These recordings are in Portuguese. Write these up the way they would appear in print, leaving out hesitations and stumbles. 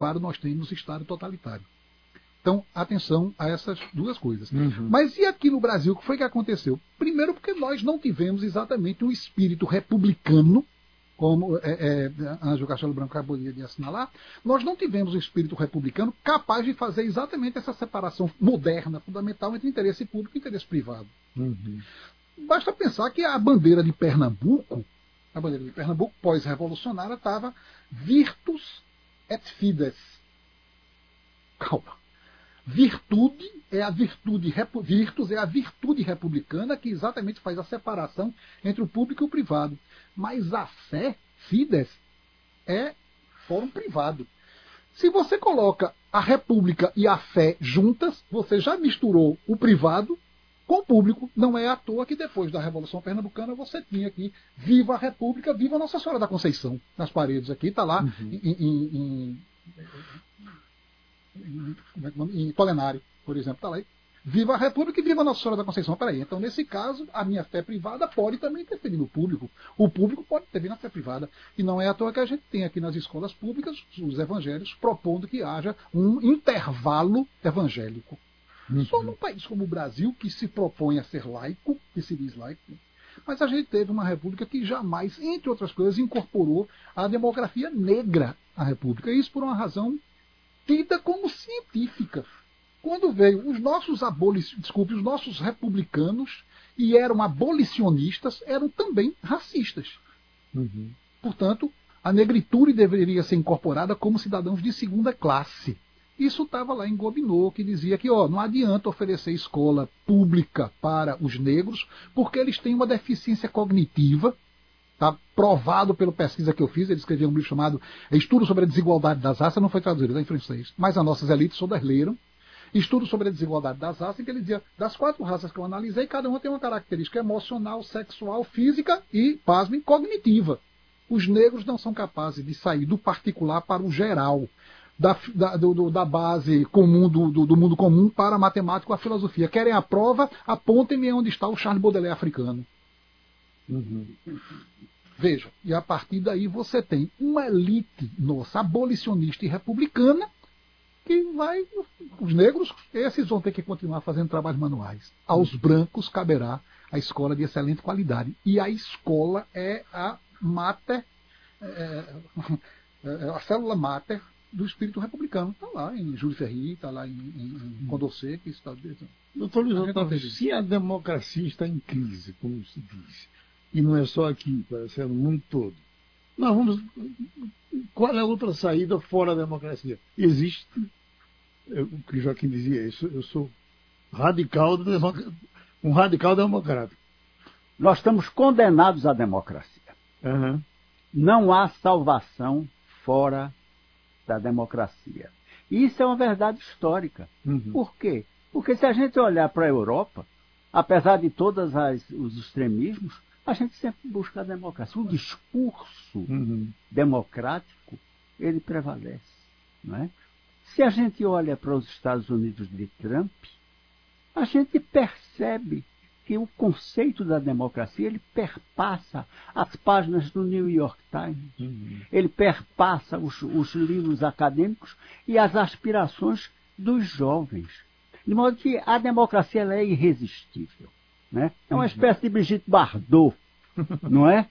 para nós termos Estado totalitário. Então, atenção a essas duas coisas. Mas e aqui no Brasil, o que foi que aconteceu? Primeiro, porque nós não tivemos exatamente um espírito republicano, como Ângelo Castelo Branco acabou de assinalar, nós não tivemos um espírito republicano capaz de fazer exatamente essa separação moderna, fundamental, entre interesse público e interesse privado. Basta pensar que a bandeira de Pernambuco, pós-revolucionária, estava Virtus et Fides. Calma. Virtus é a virtude republicana que exatamente faz a separação entre o público e o privado. Mas a fé, Fides, é fórum privado. Se você coloca a república e a fé juntas, você já misturou o privado com o público. Não é à toa que depois da Revolução Pernambucana você tinha aqui Viva a República, Viva Nossa Senhora da Conceição, nas paredes aqui, está lá em Tolenário, por exemplo, está lá. Viva a República e Viva Nossa Senhora da Conceição. Peraí, então nesse caso, a minha fé privada pode também interferir no público. O público pode interferir na fé privada. E não é à toa que a gente tem aqui nas escolas públicas os evangelhos propondo que haja um intervalo evangélico. Só num país como o Brasil, que se propõe a ser laico, que se diz laico, mas a gente teve uma república que jamais, entre outras coisas, incorporou a demografia negra à república. E isso por uma razão tida como científica. Quando veio os nossos republicanos, e eram abolicionistas, eram também racistas. Portanto, a negritude deveria ser incorporada como cidadãos de segunda classe. Isso estava lá em Gobineau, que dizia que não adianta oferecer escola pública para os negros, porque eles têm uma deficiência cognitiva. Está provado pela pesquisa que eu fiz. Ele escreveu um livro chamado Estudo sobre a Desigualdade das Raças, não foi traduzido, está em francês, mas as nossas elites todas leram. Estudo sobre a Desigualdade das Raças, em que ele dizia, das 4 raças que eu analisei, cada uma tem uma característica emocional, sexual, física e, pasmem, cognitiva. Os negros não são capazes de sair do particular para o geral, da base comum, do mundo comum para a matemática ou a filosofia. Querem a prova, apontem-me onde está o Charles Baudelaire africano. Veja, e a partir daí você tem uma elite nossa, abolicionista e republicana, que vai, os negros, esses vão ter que continuar fazendo trabalhos manuais. Aos brancos caberá a escola de excelente qualidade. E a escola é a mater, a célula máter do espírito republicano. Está lá em Júlio Ferry, está lá em Condorcet, que está... Doutor Luiz Otávio, se a democracia está em crise, como se diz, e não é só aqui, parece no mundo todo, qual é a outra saída fora da democracia? Existe, o que Joaquim dizia, eu sou um radical democrático. Nós estamos condenados à democracia. Não há salvação fora da democracia. E isso é uma verdade histórica. Por quê? Porque se a gente olhar para a Europa, apesar de todos os extremismos, a gente sempre busca a democracia. O discurso democrático, ele prevalece. Não é? Se a gente olha para os Estados Unidos de Trump, a gente percebe que o conceito da democracia ele perpassa as páginas do New York Times, ele perpassa os livros acadêmicos e as aspirações dos jovens. De modo que a democracia ela é irresistível. Né? É uma espécie de Brigitte Bardot, não é?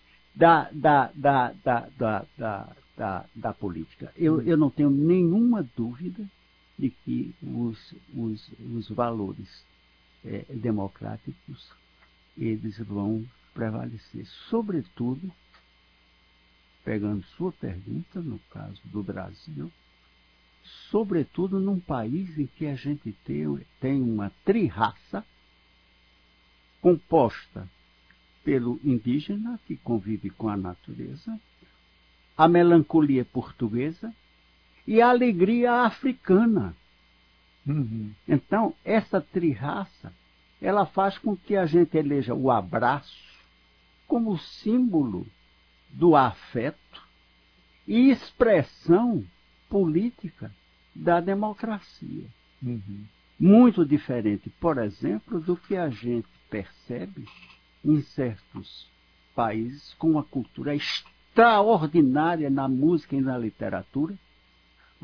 Da política. Eu não tenho nenhuma dúvida de que os valores democráticos eles vão prevalecer. Sobretudo, pegando sua pergunta, no caso do Brasil, sobretudo num país em que a gente tem uma trirraça composta pelo indígena, que convive com a natureza, a melancolia portuguesa e a alegria africana. Então, essa trirraça, ela faz com que a gente eleja o abraço como símbolo do afeto e expressão política da democracia. Muito diferente, por exemplo, do que a gente percebe em certos países com uma cultura extraordinária na música e na literatura,